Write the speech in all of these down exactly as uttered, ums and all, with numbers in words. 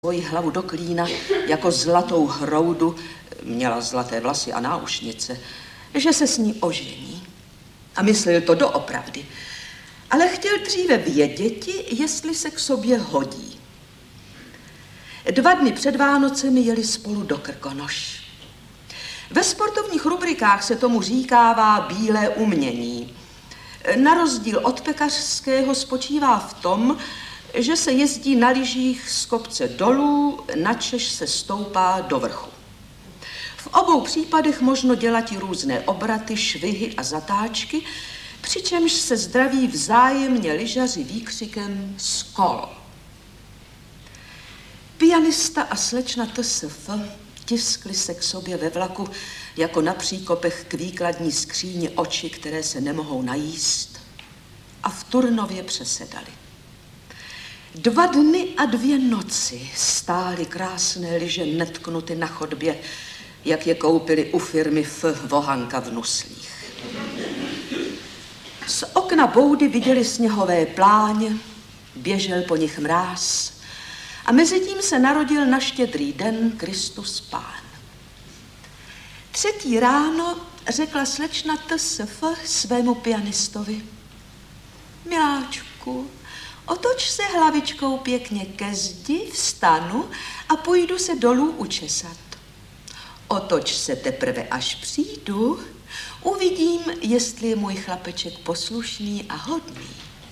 svoji hlavu do klína jako zlatou hroudu, měla zlaté vlasy a náušnice, že se s ní ožení. A myslel to doopravdy. Ale chtěl dříve věděti, jestli se k sobě hodí. Dva dny před Vánocemi jeli spolu do Krkonoš. Ve sportovních rubrikách se tomu říkává bílé umění. Na rozdíl od pekařského spočívá v tom, že se jezdí na lyžích z kopce dolů, načež se stoupá do vrchu. V obou případech možno dělat i různé obraty, švihy a zatáčky, přičemž se zdraví vzájemně lyžaři výkřikem skol. Pianista a slečna T S F tiskli se k sobě ve vlaku jako na příkopech k výkladní skříni oči, které se nemohou najíst, a v Turnově přesedali. Dva dny a dvě noci stály krásné lyže netknuty na chodbě, jak je koupili u firmy F. Vohanka v Nuslích. Z okna boudy viděli sněhové pláně, běžel po nich mráz a mezitím se narodil na Štědrý den Kristus Pán. Třetí ráno řekla slečna T S F svému pianistovi: Miláčku, otoč se hlavičkou pěkně ke zdi, vstanu a půjdu se dolů učesat. Otoč se teprve, až přijdu, uvidím, jestli je můj chlapeček poslušný a hodný.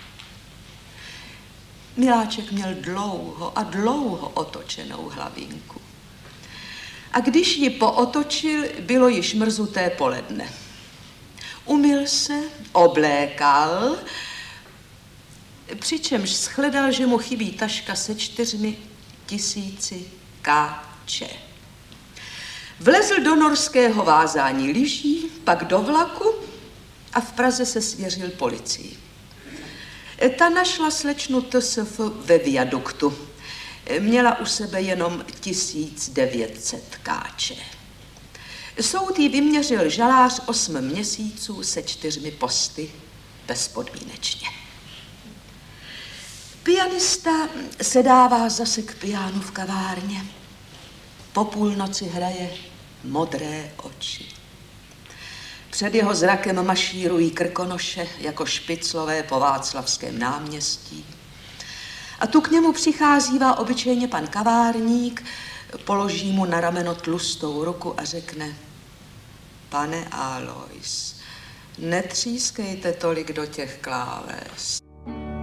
Miláček měl dlouho a dlouho otočenou hlavinku. A když ji pootočil, bylo již mrzuté poledne. Umyl se, oblékal, přičemž shledal, že mu chybí taška se čtyřmi tisíci káče. Vlezl do norského vázání lyží, pak do vlaku a v Praze se svěřil policii. Ta našla slečnu T S F ve viaduktu. Měla u sebe jenom tisíc devět set káče. Soud jí vyměřil žalář osm měsíců se čtyřmi posty bezpodmínečně. Pianista se dává zase k pianu v kavárně. Po půlnoci hraje Modré oči. Před jeho zrakem mašírují Krkonoše jako špiclové po Václavském náměstí. A tu k němu přicházívá obyčejně pan kavárník, položí mu na rameno tlustou ruku a řekne: Pane Alois, netřískejte tolik do těch kláves.